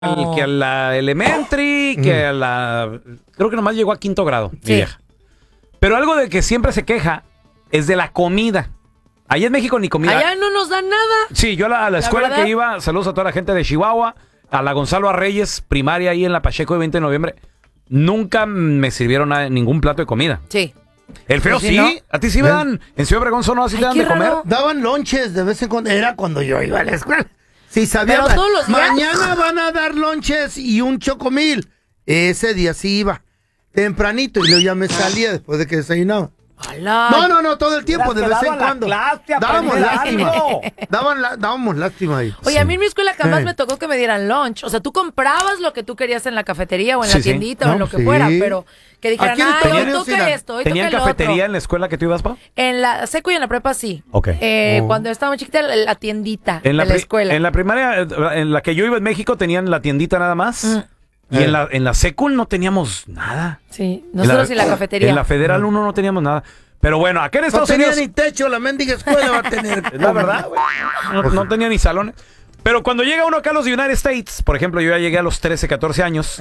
Que a la elementary, que a la... Creo que nomás llegó a 5º grado, mi vieja. Pero algo de que siempre se queja es de la comida. Allá en México ni comida. Allá no nos dan nada. Sí, yo a la escuela que iba, saludos a toda la gente de Chihuahua, a la Gonzalo Arreyes, primaria ahí en la Pacheco de 20 de noviembre, nunca me sirvieron ningún plato de comida. Sí. El feo Pues sí, ¿no? ¿A ti sí me dan? ¿En Ciudad Obregón no así te dan de comer? Daban lonches de vez en cuando. Era cuando yo iba a la escuela. Sí, sabía. Pero todos los días. Mañana van a dar lonches y un chocomil. Ese día sí iba. Tempranito. Y luego ya me salía después de que desayunaba. ¡Hala! No, todo el tiempo, de vez en cuando. Dábamos lástima. Dábamos lástima ahí. Oye, a mí en mi escuela jamás me tocó que me dieran lunch. O sea, tú comprabas lo que tú querías en la cafetería o en la tiendita o en lo que fuera, pero que dijeran, hoy toca esto, hoy toca ¿Tenían el cafetería otro. en la escuela que tú ibas, pa? En la seco y en la prepa sí. Ok. Cuando estaba muy chiquita, la tiendita En de la escuela. En la primaria, en la que yo iba en México, tenían la tiendita nada más. Y en la secul no teníamos nada. Sí, nosotros y la cafetería. En la Federal 1 no teníamos nada. Pero bueno, acá en Estados no Unidos... tenía ni techo, la mendiga escuela va a tener. Es la verdad, güey. No tenía ni salones. Pero cuando llega uno acá a los United States, por ejemplo, yo ya llegué a los 13, 14 años.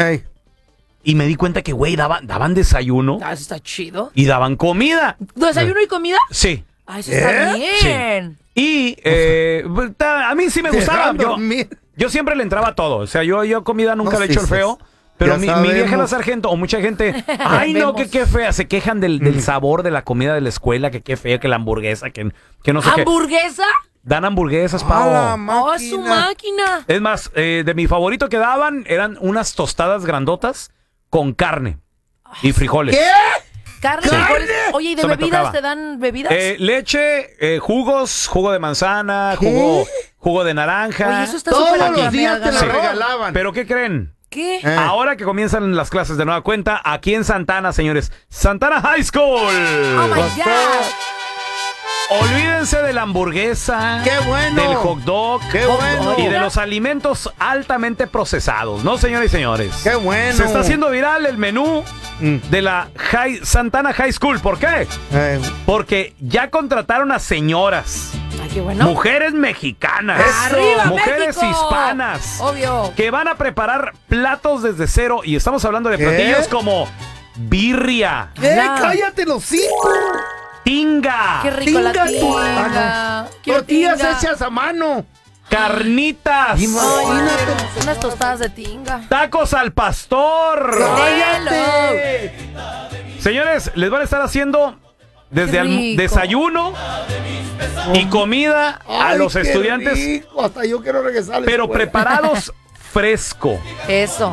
Y me di cuenta que, güey, daban desayuno. Ah, eso está chido. Y daban comida. ¿Desayuno y comida? Sí. Ah, eso está bien. Sí. Y a mí sí me gustaba. Yo siempre le entraba a todo. O sea, yo comida nunca le he hecho el feo. Pero mi vieja la sargento, o mucha gente, ay no, que qué fea, se quejan del sabor de la comida de la escuela, que qué fea, que la hamburguesa, que no sé qué. ¿Hamburguesa? Dan hamburguesas, Pau. Oh, su máquina. Es más, de mi favorito que daban eran unas tostadas grandotas con carne y frijoles. ¿Qué? Carne, frijoles. Oye, ¿y de bebidas te dan bebidas? Leche, jugos, jugo de manzana, jugo de naranja. Oye, eso está súper Todos los días te lo regalaban. ¿Pero qué creen? ¿Qué? Ahora que comienzan las clases de nueva cuenta, aquí en Santana, señores, Santana High School. Oh my God. Olvídense de la hamburguesa, ¡Qué bueno! del hot dog, ¡Qué bueno! y de los alimentos altamente procesados, ¿no, señores y señores? ¡Qué bueno! Se está haciendo viral el menú de la Santana High School. ¿Por qué? Porque ya contrataron a señoras. Ay, qué bueno. Mujeres mexicanas. ¡Arriba, mujeres México! hispanas. Obvio. Que van a preparar platos desde cero. Y estamos hablando de platillos como birria. ¿Qué? ¡Cállate los cinco! Tinga. Qué rico la tinga. Tortillas hechas a mano. Carnitas. Imagínate. Unas tostadas de tinga. Tacos al pastor. ¡Cállate! Señores, les van a estar haciendo desde desayuno y comida a los estudiantes. Rico. Hasta yo quiero regresar a la Pero escuela. preparados fresco. Eso.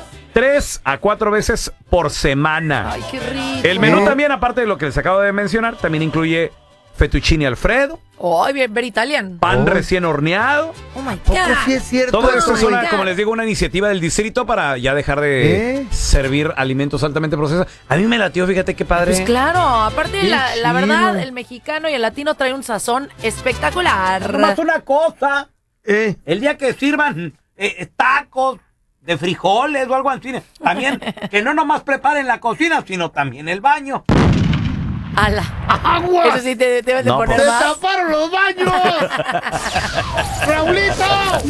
3 a 4 veces por semana. Ay, qué rico. El menú también, aparte de lo que les acabo de mencionar, también incluye fettuccine Alfredo, Ay, bien, very Italian. pan recién horneado. Oh my ¿Poco God. sí es cierto? Todo esto es my una, God. como les digo, una iniciativa del distrito para ya dejar de servir alimentos altamente procesados. A mí me latió, fíjate qué padre. Pues claro, aparte Qué la verdad, chido. el mexicano y el latino trae un sazón espectacular. Nomás una cosa, el día que sirvan tacos de frijoles o algo así, también que no nomás preparen la cocina, sino también el baño. ¡Hala! ¡Agua! Eso sí te debes de No, poner ¡Se más. taparon los baños! ¡Raulito!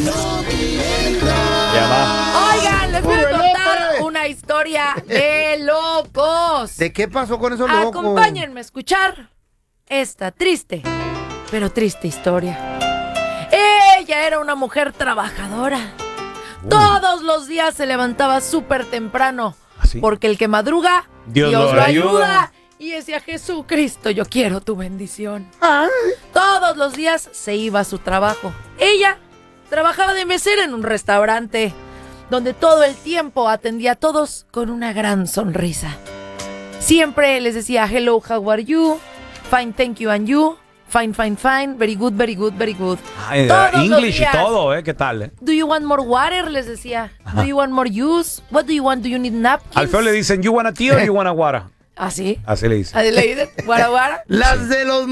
Ya va. Oigan, les voy a contar una historia de locos. ¿De qué pasó con esos locos? Acompáñenme a escuchar esta triste, pero triste historia. Ella era una mujer trabajadora. Todos los días se levantaba súper temprano. ¿Ah, sí? Porque el que madruga, Dios Dios lo lo ayuda. ayuda. Y decía, Jesucristo, yo quiero tu bendición. Todos los días se iba a su trabajo. Ella trabajaba de mesera en un restaurante donde todo el tiempo atendía a todos con una gran sonrisa. Siempre les decía, hello, how are you? Fine, thank you, and you? Fine, fine, fine. Very good, very good, very good. Todos los English y días. todo, ¿qué tal? Do you want more water? Les decía. Do you want more juice? What do you want? Do you need napkins? Al feo le dicen, you want a tea or you want a water? ¿Ah, sí? Así le dicen. ¿Así le dicen? ¿Guara, guara? Las de los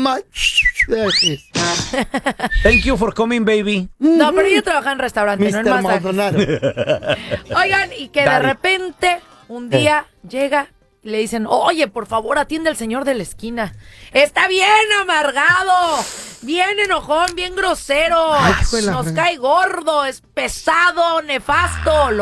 Thank you for coming, baby. No, pero ella trabajaba en restaurante, no en Mr. masajes. Maldonado. Oigan, y que de Daddy. repente, un día llega Y le dicen, oye, por favor, atiende al señor de la esquina. Está bien amargado, bien enojón, bien grosero. Nos cae gordo, es pesado, nefasto.